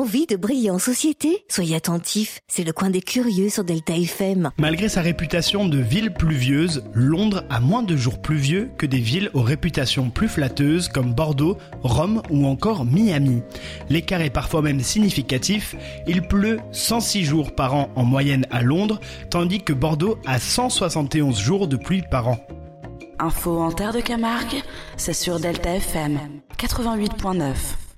envie de briller en société? Soyez attentifs, c'est le coin des curieux sur Delta FM. Malgré sa réputation de ville pluvieuse, Londres a moins de jours pluvieux que des villes aux réputations plus flatteuses comme Bordeaux, Rome ou encore Miami. L'écart est parfois même significatif, il pleut 106 jours par an en moyenne à Londres, tandis que Bordeaux a 171 jours de pluie par an. Info en terre de Camargue, c'est sur Delta FM 88.9.